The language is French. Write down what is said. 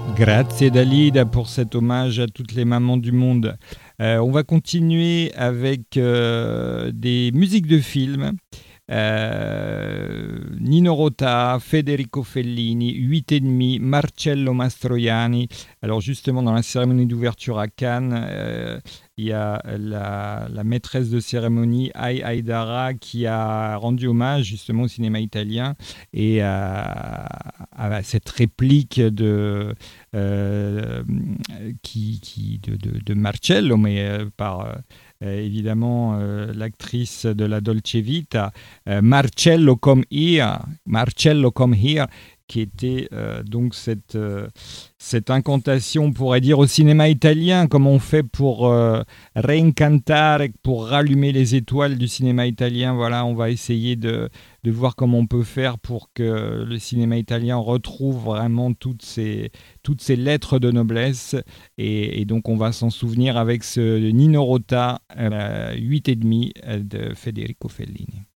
Grazie Dalida pour cet hommage à toutes les mamans du monde. On va continuer avec des musiques de films. Nino Rota, Federico Fellini, 8 et demi, Marcello Mastroianni. Alors justement, dans la cérémonie d'ouverture à Cannes, il y a la maîtresse de cérémonie, Aïdara, qui a rendu hommage justement au cinéma italien et à cette réplique de Marcello, mais par évidemment l'actrice de la Dolce Vita, Marcello Come Here, Marcello Come Here, qui était donc cette incantation, on pourrait dire, au cinéma italien, comment on fait pour réincantare, pour rallumer les étoiles du cinéma italien. Voilà, on va essayer de voir comment on peut faire pour que le cinéma italien retrouve vraiment toutes ces lettres de noblesse. Et donc, on va s'en souvenir avec ce Nino Rota, 8 et demi de Federico Fellini.